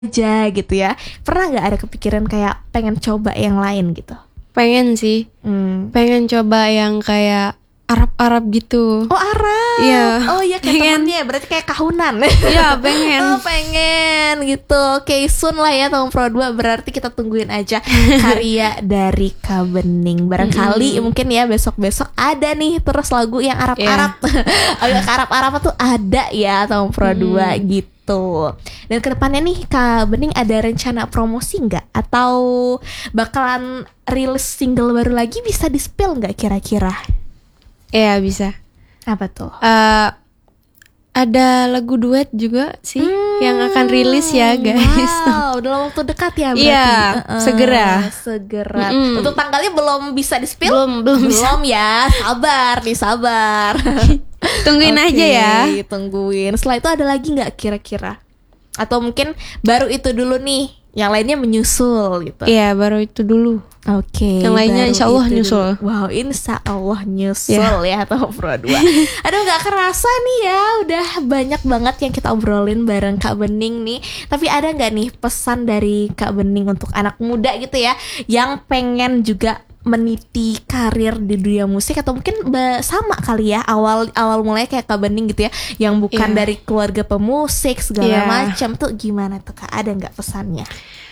aja gitu ya. Pernah nggak ada kepikiran kayak pengen coba yang lain gitu? Pengen sih. Pengen coba yang kayak Arab-Arab gitu. Oh, Arab. Iya. Oh iya, kayak temennya berarti kayak kahunan. Iya, pengen. Oh, pengen gitu. Oke, soon lah ya tahun Pro 2. Berarti kita tungguin aja karya dari Kak Bening. Barangkali mungkin ya besok-besok ada nih terus lagu yang Arab-Arab. Agak Arab-Arab tuh ada ya tahun Pro 2 gitu. Dan kedepannya nih Kak Bening ada rencana promosi nggak? Atau bakalan rilis single baru lagi, bisa di-spill nggak kira-kira? Iya, bisa. Apa tuh? Ada lagu duet juga sih yang akan rilis ya guys. Wow, dalam waktu dekat ya berarti. Iya, segera. Untuk tanggalnya belum bisa di-spill? Belum bisa. Ya, sabar nih, sabar. Tungguin aja ya. Tungguin. Setelah itu ada lagi nggak kira-kira? Atau mungkin baru itu dulu nih, yang lainnya menyusul gitu? Iya, baru itu dulu. Oke. Yang lainnya insya Allah nyusul. Wow, insya Allah nyusul ya tahun Pro 2. Aduh, gak kerasa nih ya, udah banyak banget yang kita obrolin bareng Kak Bening nih. Tapi ada gak nih pesan dari Kak Bening untuk anak muda gitu ya, yang pengen juga meniti karir di dunia musik, atau mungkin sama kali ya awal mulai kayak Kak Bening gitu ya, yang bukan dari keluarga pemusik segala macam tuh, gimana tuh Kak? Ada nggak pesannya?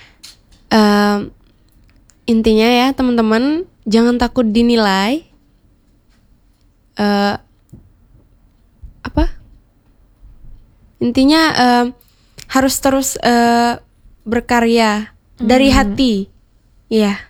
Intinya ya teman-teman, jangan takut dinilai. Intinya harus terus berkarya dari hati. Iya.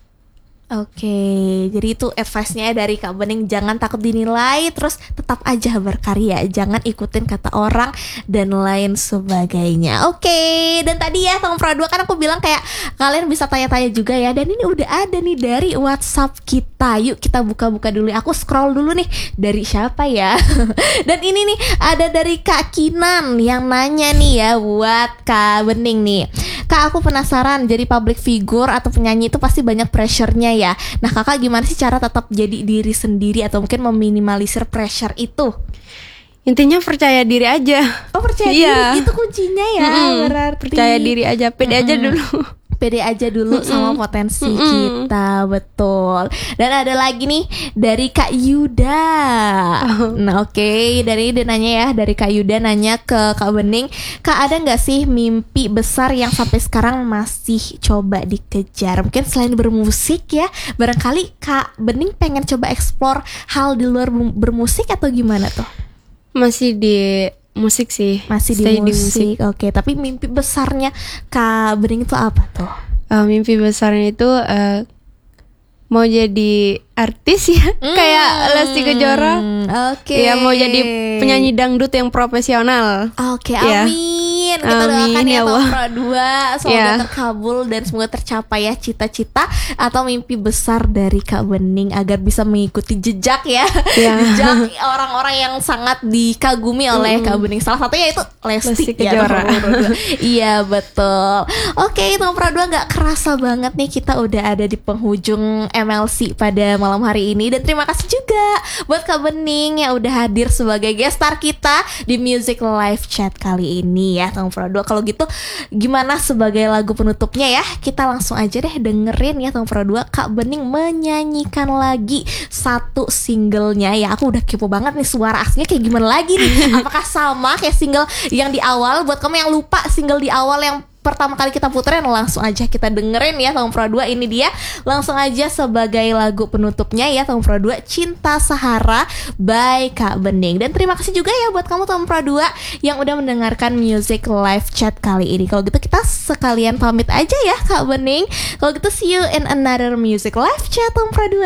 Oke, jadi itu advice-nya dari Kak Bening, jangan takut dinilai, terus tetap aja berkarya, jangan ikutin kata orang dan lain sebagainya. Oke, dan tadi ya tahun Pro 2 kan aku bilang kayak kalian bisa tanya-tanya juga ya, dan ini udah ada nih dari WhatsApp kita. Yuk kita buka-buka dulu. Aku scroll dulu nih, dari siapa ya? Dan ini nih ada dari Kak Kinan yang nanya nih ya buat Kak Bening nih. Kak, aku penasaran, jadi public figure atau penyanyi itu pasti banyak pressure-nya ya. Nah, Kakak gimana sih cara tetap jadi diri sendiri atau mungkin meminimalisir pressure itu? Intinya percaya diri aja. Oh, percaya diri itu kuncinya ya. Berarti percaya diri aja, pede aja dulu. Pede aja dulu sama potensi kita, betul. Dan ada lagi nih dari Kak Yuda. Nah, oke, dari dia nanya ya, dari Kak Yuda nanya ke Kak Bening, Kak, ada nggak sih mimpi besar yang sampai sekarang masih coba dikejar? Mungkin selain bermusik ya, barangkali Kak Bening pengen coba explore hal di luar bermusik atau gimana tuh? Masih di musik sih. Masih di musik. Oke, tapi mimpi besarnya Kak Bening itu apa tuh? Mimpi besarnya itu mau jadi artis ya, kayak Lesti Kejora. Oke. Ya, mau jadi penyanyi dangdut yang profesional. Oke, amin. Kita doakan ya tahun Pro 2 semoga terkabul dan semoga tercapai ya cita-cita atau mimpi besar dari Kak Bening agar bisa mengikuti jejak ya. Jejak orang-orang yang sangat dikagumi oleh Kak Bening. Salah satunya itu Lesti Kejora. Iya, betul. Oke, tahun Pro 2 gak kerasa banget nih kita udah ada di penghujung MLC pada malam hari ini. Dan terima kasih juga buat Kak Bening yang udah hadir sebagai guest star kita di Music Live Chat kali ini ya tahun Pro 2. Kalau gitu gimana sebagai lagu penutupnya ya? Kita langsung aja deh dengerin ya tahun Pro 2 Kak Bening menyanyikan lagi satu singlenya ya. Aku udah kepo banget nih suara aslinya kayak gimana lagi nih. Apakah sama kayak single yang di awal? Buat kamu yang lupa single di awal yang pertama kali kita puterin, langsung aja kita dengerin ya tahun Pro 2. Ini dia langsung aja sebagai lagu penutupnya ya tahun Pro 2, Cinta Sahara by Kak Bening. Dan terima kasih juga ya buat kamu tahun Pro 2 yang udah mendengarkan Music Live Chat kali ini. Kalau gitu kita sekalian pamit aja ya Kak Bening. Kalau gitu see you in another Music Live Chat tahun Pro 2.